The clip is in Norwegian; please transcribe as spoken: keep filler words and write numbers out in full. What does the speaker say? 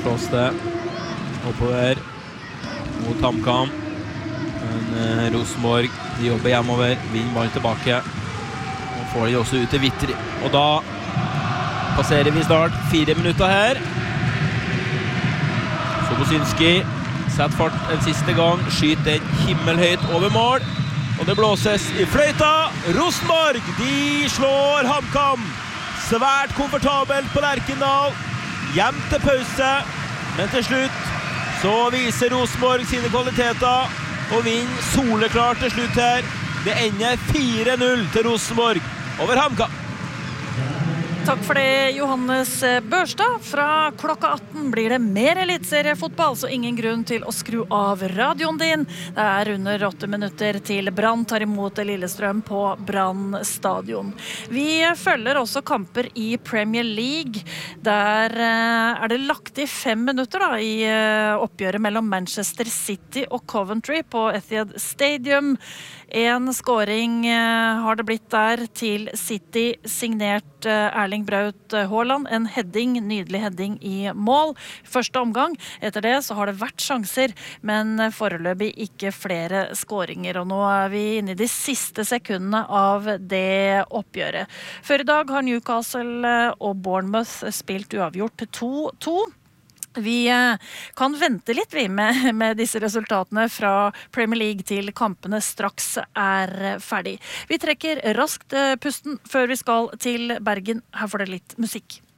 slås det oppover mot HamKam. Men eh, Rosenborg, de jobber hjemover, vinner ball tilbake. Og får de også ut til Vittri. Og da passerer vi snart fire minutter her. Sobosynski setter fart en siste gang, skyter den himmelhøyt over mål. Og det blåses i fløyta. Rosenborg, de slår HamKam. Svært komfortabelt på Lerkendal. Hjem til pause. Men til slutt så viser Rosenborg sine kvaliteter og vinner soleklart til slutt her. Det ender fire null til Rosenborg over HamKam. Takk for det, Johannes Børstad. Fra klokka atten blir det mer elitseriefotball, så ingen grunn til å skru av radioen din. Det er under åtte minutter til Brann tar imot Lillestrøm på Brann stadion. Vi følger også kamper i Premier League. Der er det lagt i fem minutter da, i oppgjøret mellom Manchester City og Coventry på Etihad Stadium. En scoring har det blitt der til City, signert Erling Braut Haaland. En heading, nydelig heading i mål. Første omgang. Etter det så har det vært sjanser, men foreløpig ikke flere scoringer. Og nå er vi inne i de siste sekundene av det oppgjøret. Før i dag har Newcastle og Bournemouth spilt uavgjort to to. Vi kan vente litt vi med, med disse resultatene fra Premier League til kampene straks er ferdig. Vi trekker raskt pusten før vi skal til Bergen. Her får dere litt musikk.